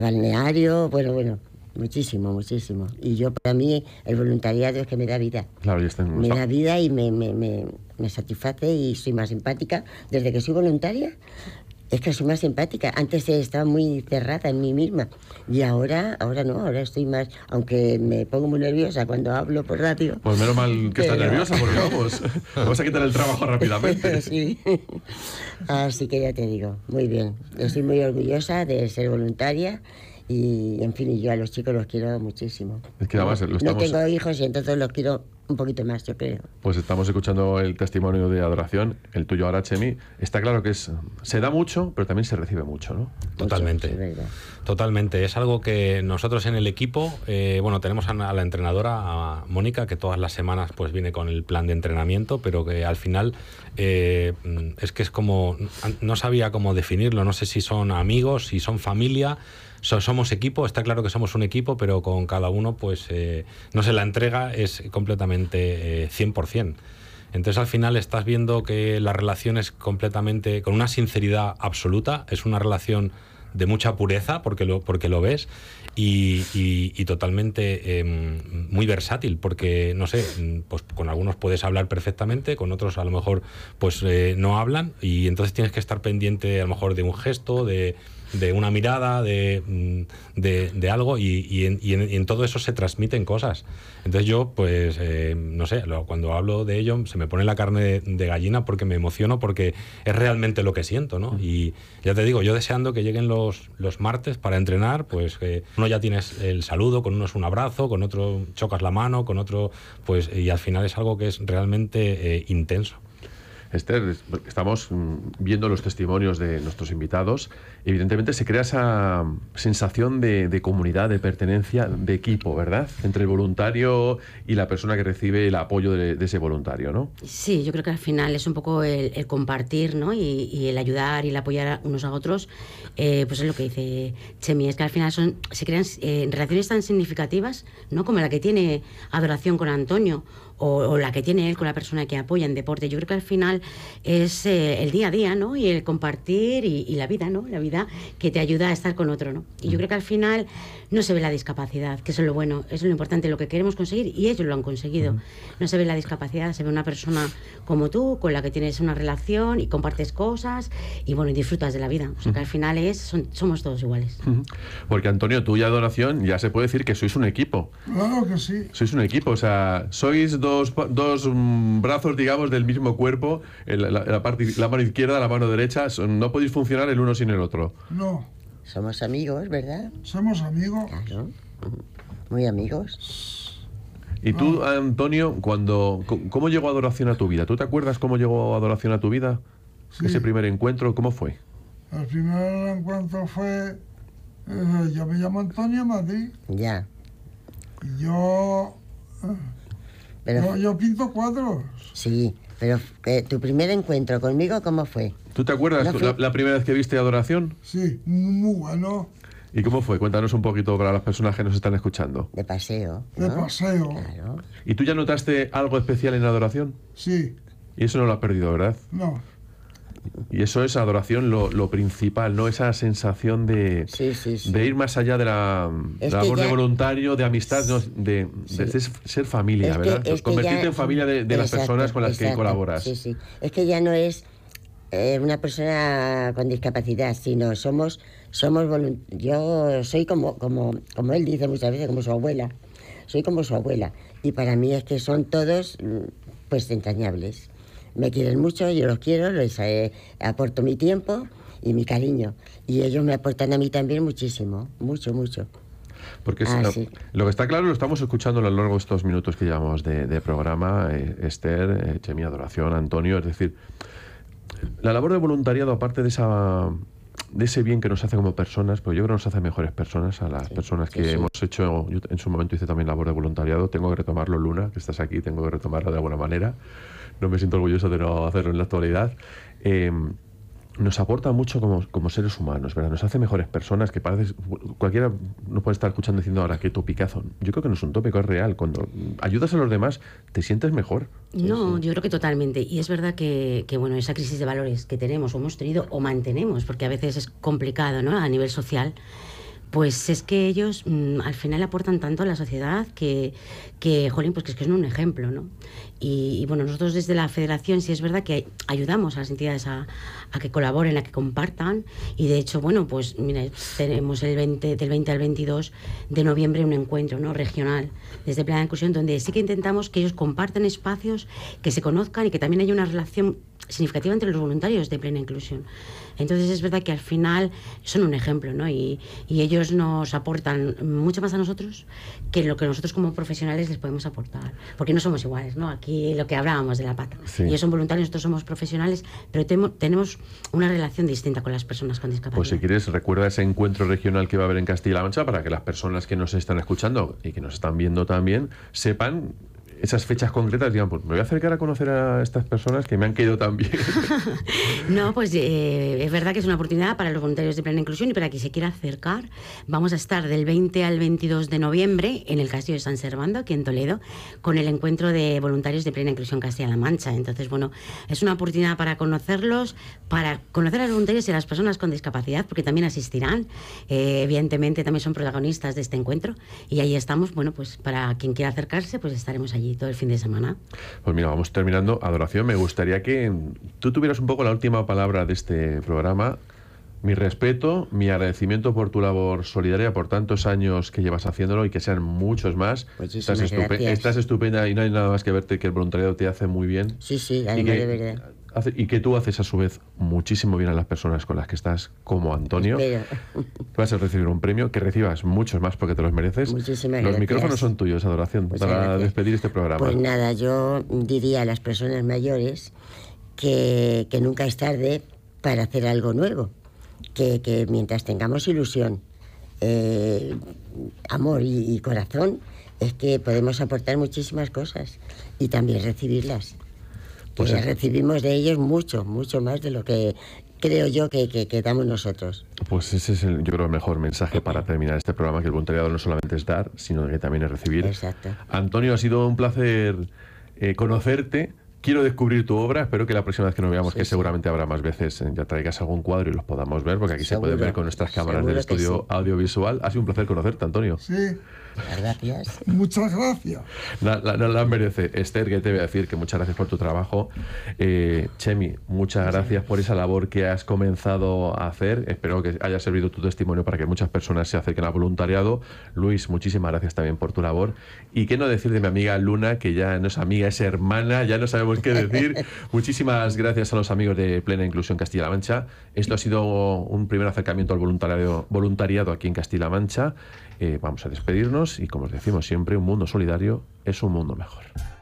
balneario, bueno, muchísimo, muchísimo. Y yo, para mí, el voluntariado es que me da vida. Claro, y está Me da vida y me satisface y soy más simpática. Desde que soy voluntaria, es que soy más simpática. Antes estaba muy cerrada en mí misma. Y ahora no, ahora estoy más... Aunque me pongo muy nerviosa cuando hablo por radio. Pues menos mal que estás nerviosa, porque vamos a quitar el trabajo rápidamente. Sí. Así que ya te digo, muy bien. Estoy muy orgullosa de ser voluntaria. Y, en fin, y yo a los chicos los quiero muchísimo. Es que además No tengo hijos y entonces los quiero un poquito más, yo creo. Pues estamos escuchando el testimonio de adoración, el tuyo ahora, Chemi. Está claro que se da mucho, pero también se recibe mucho, ¿no? Totalmente. Mucho, es verdad. Totalmente. Es algo que nosotros en el equipo, tenemos a la entrenadora, a Mónica, que todas las semanas pues viene con el plan de entrenamiento, pero que al final es que es como... No sabía cómo definirlo, no sé si son amigos, si son familia... Somos equipo, está claro que somos un equipo, pero con cada uno, pues, no sé, la entrega es completamente 100%. Entonces, al final estás viendo que la relación es completamente, con una sinceridad absoluta, es una relación de mucha pureza, porque lo ves, y totalmente muy versátil, porque, no sé, pues con algunos puedes hablar perfectamente, con otros a lo mejor pues no hablan, y entonces tienes que estar pendiente a lo mejor de un gesto, de una mirada, de algo, y en todo eso se transmiten cosas. Entonces yo, pues, no sé, cuando hablo de ello se me pone la carne de gallina porque me emociono, porque es realmente lo que siento, ¿no? Y ya te digo, yo deseando que lleguen los martes para entrenar, pues uno ya tienes el saludo, con uno es un abrazo, con otro chocas la mano, con otro, pues, y al final es algo que es realmente intenso. Esther, estamos viendo los testimonios de nuestros invitados. Evidentemente se crea esa sensación de comunidad, de pertenencia, de equipo, ¿verdad? Entre el voluntario y la persona que recibe el apoyo de ese voluntario, ¿no? Sí, yo creo que al final es un poco el compartir, ¿no? Y el ayudar y el apoyar unos a otros. Pues es lo que dice Chemi, es que al final se crean relaciones tan significativas, ¿no? Como la que tiene Adoración con Antonio, o la que tiene él con la persona que apoya en deporte. Yo creo que al final es el día a día, ¿no? Y el compartir y la vida, ¿no? La vida que te ayuda a estar con otro, ¿no? Y yo creo que al final no se ve la discapacidad, que eso es lo bueno, es lo importante, lo que queremos conseguir, y ellos lo han conseguido. No se ve la discapacidad, se ve una persona como tú, con la que tienes una relación y compartes cosas y, bueno, y disfrutas de la vida. O sea, que al final somos todos iguales. Porque, Antonio, tú y Adoración ya se puede decir que sois un equipo. Claro que sí. Sois un equipo, o sea, sois dos brazos, digamos, del mismo cuerpo, la mano izquierda, la mano derecha, no podéis funcionar el uno sin el otro. No. Somos amigos, ¿verdad? Somos amigos. Claro. Muy amigos. Y tú, Antonio, ¿cómo llegó Adoración a tu vida? ¿Tú te acuerdas cómo llegó Adoración a tu vida? Sí. Ese primer encuentro, ¿cómo fue? El primer encuentro fue... yo me llamo Antonio Madrid. Ya. Y yo pinto cuadros. Sí, pero tu primer encuentro conmigo, ¿cómo fue? ¿Tú te acuerdas la primera vez que viste Adoración? Sí, muy bueno. ¿Y cómo fue? Cuéntanos un poquito para las personas que nos están escuchando. De paseo, ¿no? De paseo. Claro. ¿Y tú ya notaste algo especial en Adoración? Sí. Y eso no lo has perdido, ¿verdad? No. Y eso es Adoración lo principal, ¿no? Esa sensación de ir más allá de la labor de voluntario, de amistad, ¿no? de ser familia, ¿verdad? Convertirte en familia de las personas con las que colaboras. Sí, sí. Es que ya no es una persona con discapacidad, sino yo soy como él dice muchas veces, como su abuela. Soy como su abuela. Y para mí es que son todos, pues, entrañables. Me quieren mucho, yo los quiero, les aporto mi tiempo y mi cariño. Y ellos me aportan a mí también muchísimo, mucho, mucho. Porque lo que está claro, lo estamos escuchando a lo largo de estos minutos que llevamos de programa, Esther, Chemi, Adoración, Antonio, es decir, la labor de voluntariado, aparte de ese bien que nos hace como personas, pues yo creo que nos hace mejores personas a las personas que hemos hecho. Yo en su momento hice también labor de voluntariado, tengo que retomarlo, Luna, que estás aquí, tengo que retomarlo de alguna manera. No me siento orgulloso de no hacerlo en la actualidad. Nos aporta mucho como seres humanos, ¿verdad? Nos hace mejores personas, que parece... Cualquiera nos puede estar escuchando diciendo ahora, qué topicazo. Yo creo que no es un tópico, es real. Cuando ayudas a los demás, te sientes mejor. No, yo creo que totalmente. Y es verdad que bueno, esa crisis de valores que tenemos, o hemos tenido, o mantenemos, porque a veces es complicado, ¿no? A nivel social, Pues es que ellos al final aportan tanto a la sociedad jolín, pues que es que son un ejemplo, ¿no? Y bueno, nosotros desde la federación sí es verdad que ayudamos a las entidades a que colaboren, a que compartan, y de hecho, bueno, pues mira, tenemos del 20 al 22 de noviembre un encuentro, ¿no?, regional desde Plena Inclusión, donde sí que intentamos que ellos compartan espacios, que se conozcan y que también haya una relación significativa entre los voluntarios de Plena Inclusión. Entonces es verdad que al final son un ejemplo, ¿no? Y ellos nos aportan mucho más a nosotros que lo que nosotros como profesionales les podemos aportar, porque no somos iguales, ¿no? Aquí lo que hablábamos de la pata. Sí. Ellos son voluntarios, nosotros somos profesionales, pero tenemos una relación distinta con las personas con discapacidad. Pues si quieres, recuerda ese encuentro regional que va a haber en Castilla-La Mancha para que las personas que nos están escuchando y que nos están viendo también sepan esas fechas concretas, digan, pues me voy a acercar a conocer a estas personas que me han querido tan bien. No, pues es verdad que es una oportunidad para los voluntarios de Plena Inclusión y para quien se quiera acercar. Vamos a estar del 20 al 22 de noviembre en el Castillo de San Servando, aquí en Toledo, con el encuentro de voluntarios de Plena Inclusión Castilla-La Mancha. Entonces, bueno, es una oportunidad para conocerlos, para conocer a los voluntarios y a las personas con discapacidad, porque también asistirán. Evidentemente, también son protagonistas de este encuentro. Y ahí estamos, bueno, pues para quien quiera acercarse, pues estaremos allí todo el fin de semana. Pues mira, vamos terminando. Adoración, me gustaría que tú tuvieras un poco la última palabra de este programa. Mi respeto, mi agradecimiento por tu labor solidaria, por tantos años que llevas haciéndolo y que sean muchos más. Estás estupenda y no hay nada más que verte, que el voluntariado te hace muy bien. Sí, además de verdad. Y que tú haces a su vez muchísimo bien a las personas con las que estás, como Antonio. Vas a recibir un premio, que recibas muchos más porque te los mereces. Muchísimas gracias. Los micrófonos son tuyos, Adoración, para despedir este programa. Pues nada, yo diría a las personas mayores que nunca es tarde para hacer algo nuevo, que mientras tengamos ilusión, amor y corazón, es que podemos aportar muchísimas cosas y también recibirlas. Pues recibimos de ellos mucho más de lo que creo yo que damos nosotros. Pues ese es, yo creo, el mejor mensaje para terminar este programa, que el voluntariado no solamente es dar, sino que también es recibir. Exacto. Antonio, ha sido un placer conocerte. Quiero descubrir tu obra, espero que la próxima vez que nos veamos, que seguramente habrá más veces, ya traigas algún cuadro y los podamos ver, porque aquí se puede ver con nuestras cámaras del estudio audiovisual. Ha sido un placer conocerte, Antonio. Sí. Gracias. Muchas gracias. La merece. Esther, que te voy a decir que muchas gracias por tu trabajo. Chemi, muchas gracias por esa labor que has comenzado a hacer. Espero que haya servido tu testimonio para que muchas personas se acerquen al voluntariado. Luis, muchísimas gracias también por tu labor. Y qué no decir de mi amiga Luna, que ya no es amiga, es hermana, ya no sabemos qué decir. Muchísimas gracias a los amigos de Plena Inclusión Castilla-La Mancha. Esto ha sido un primer acercamiento al voluntariado aquí en Castilla-La Mancha. Vamos a despedirnos y, como os decimos siempre, un mundo solidario es un mundo mejor.